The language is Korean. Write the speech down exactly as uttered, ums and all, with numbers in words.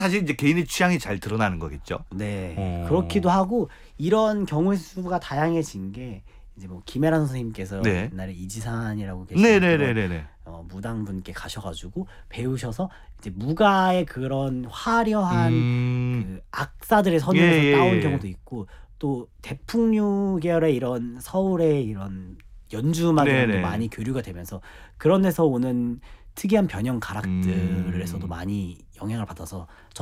사실 이제 개인의 취향이 잘 드러나는 거겠죠. 네. 어. 그렇기도 하고 이런 경우의 수가 다양해진 게 이제 뭐 김혜란 선생님께서 네. 옛날에 이지산이라고 계시는 그런 네네네네네. 어, 무당분께 가셔가지고 배우셔서 이제 무가의 그런 화려한 음. 그 악사들의 선율에서 예, 예, 따온 예. 경우도 있고 또 대풍류 계열의 이런 서울의 이런 연주 음악이랑도 네네. 많이 교류가 되면서 그런 데서 오는 특이한 변형 가락들에서도 음. 많이 영향을 받아서